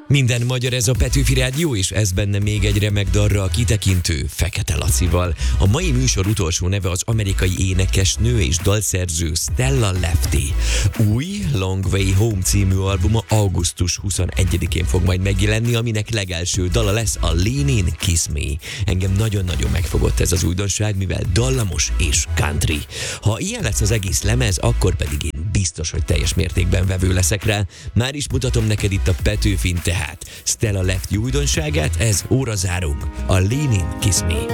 Minden magyar, ez a Petőfi Rádió, és ez benne még egy remek dalra kitekintő Fekete Lacival. A mai műsor utolsó neve az amerikai énekesnő és dalszerző Stella Lefty. Új Long Way Home című albuma augusztus 21-én fog majd megjelenni, aminek legelső dala lesz a Lean In Kiss Me. Engem nagyon-nagyon megfogott ez az újdonság, mivel dallamos és country. Ha ilyen lesz az egész lemez, akkor pedig én biztos, hogy teljes mértékben vevő leszek rá. Már is mutatom neked itt a Petőfin, tehát Stella Lefty újdonságát, ez órazárunk, a Lean In Kiss Me.